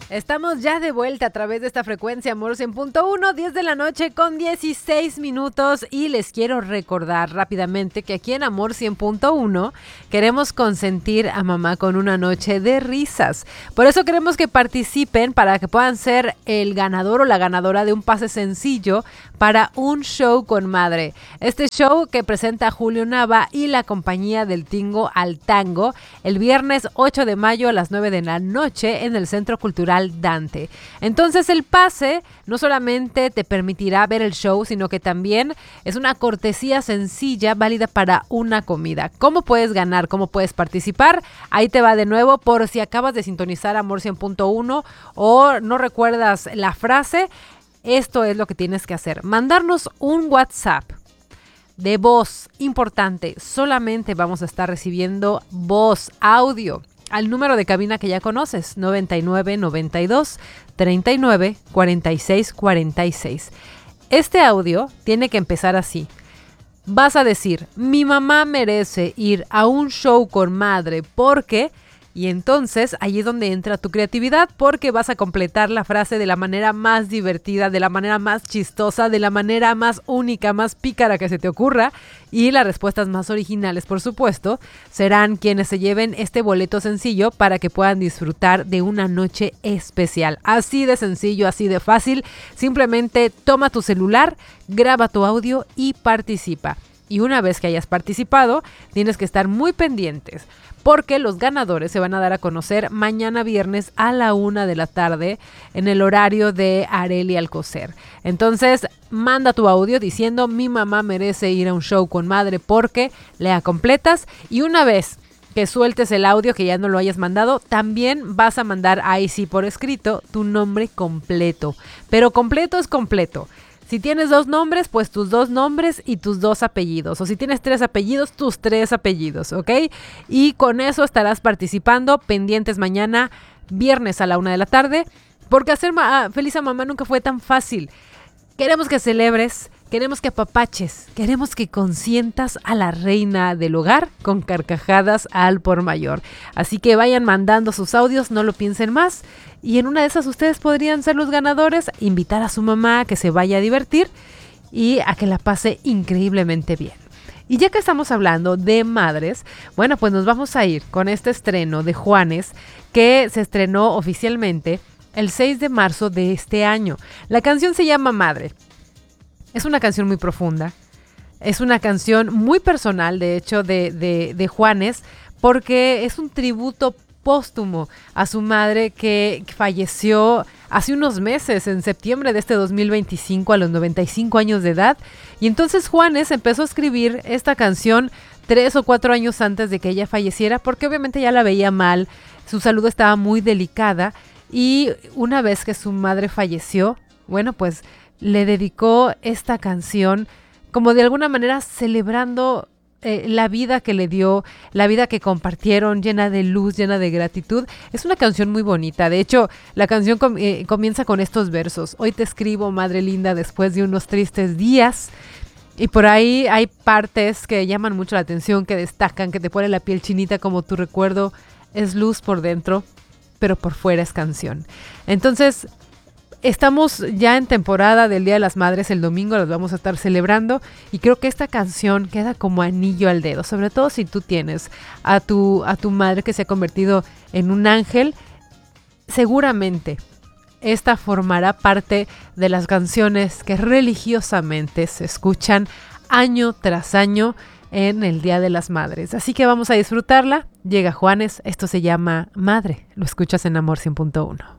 Estamos ya de vuelta a través de esta frecuencia Amor 100.1, 10 de la noche con 16 minutos y les quiero recordar rápidamente que aquí en Amor 100.1 queremos consentir a mamá con una noche de risas. Por eso queremos que participen para que puedan ser el ganador o la ganadora de un pase sencillo para un show con madre. Este show que presenta Julio Nava y la compañía del Tingo al Tango el viernes 8 de mayo a las 9 de la noche en el Centro Cultural Dante. Entonces el pase no solamente te permitirá ver el show, sino que también es una cortesía sencilla válida para una comida. ¿Cómo puedes ganar? ¿Cómo puedes participar? Ahí te va de nuevo por si acabas de sintonizar Amor 100.1 o no recuerdas la frase. Esto es lo que tienes que hacer. Mandarnos un WhatsApp de voz, importante, solamente vamos a estar recibiendo voz, audio, al número de cabina que ya conoces, 99 92 39 46 46. Este audio tiene que empezar así. Vas a decir, mi mamá merece ir a un show con madre porque... Y entonces ahí es donde entra tu creatividad porque vas a completar la frase de la manera más divertida, de la manera más chistosa, de la manera más única, más pícara que se te ocurra. Y las respuestas más originales, por supuesto, serán quienes se lleven este boleto sencillo para que puedan disfrutar de una noche especial. Así de sencillo, así de fácil. Simplemente toma tu celular, graba tu audio y participa. Y una vez que hayas participado, tienes que estar muy pendientes porque los ganadores se van a dar a conocer mañana viernes a la 1 de la tarde en el horario de Arely Alcocer. Entonces, manda tu audio diciendo mi mamá merece ir a un show con madre porque lea completas y una vez que sueltes el audio que ya no lo hayas mandado, también vas a mandar ahí sí por escrito tu nombre completo. Pero completo es completo. Si tienes 2 nombres, pues tus 2 nombres y tus 2 apellidos. O si tienes 3 apellidos, tus 3 apellidos, ¿ok? Y con eso estarás participando pendientes mañana, viernes a la 1 de la tarde. Porque hacer feliz a mamá nunca fue tan fácil. Queremos que celebres, queremos que apapaches, queremos que consientas a la reina del hogar con carcajadas al por mayor. Así que vayan mandando sus audios, no lo piensen más. Y en una de esas ustedes podrían ser los ganadores, invitar a su mamá a que se vaya a divertir y a que la pase increíblemente bien. Y ya que estamos hablando de madres, bueno, pues nos vamos a ir con este estreno de Juanes que se estrenó oficialmente el 6 de marzo de este año. La canción se llama Madre. Es una canción muy profunda. Es una canción muy personal, de hecho, de Juanes, porque es un tributo póstumo a su madre que falleció hace unos meses, en septiembre de este 2025, a los 95 años de edad. Y entonces Juanes empezó a escribir esta canción 3 o 4 años antes de que ella falleciera, porque obviamente ya la veía mal, su salud estaba muy delicada. Y una vez que su madre falleció, bueno, pues le dedicó esta canción como de alguna manera celebrando la vida que le dio, la vida que compartieron, llena de luz, llena de gratitud. Es una canción muy bonita. De hecho, la canción comienza con estos versos. Hoy te escribo, madre linda, después de unos tristes días. Y por ahí hay partes que llaman mucho la atención, que destacan, que te ponen la piel chinita como tu recuerdo. Es luz por dentro, pero por fuera es canción. Entonces, estamos ya en temporada del Día de las Madres, el domingo las vamos a estar celebrando y creo que esta canción queda como anillo al dedo, sobre todo si tú tienes a tu madre que se ha convertido en un ángel. Seguramente esta formará parte de las canciones que religiosamente se escuchan año tras año en el Día de las Madres. Así que vamos a disfrutarla. Llega Juanes, esto se llama Madre. Lo escuchas en Amor 100.1.